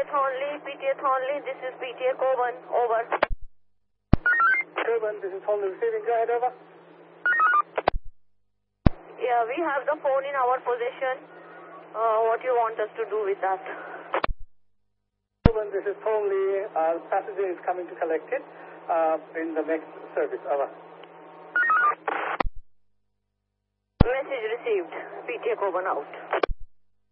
PTA Thornley, this is PTA Coburn, over. Coburn, this is Thornley receiving, go ahead, over. Yeah, we have the phone in our possession. What do you want us to do with that? Coburn, this is Thornley, passenger is coming to collect it in the next service, over. Message received, PTA Coburn out.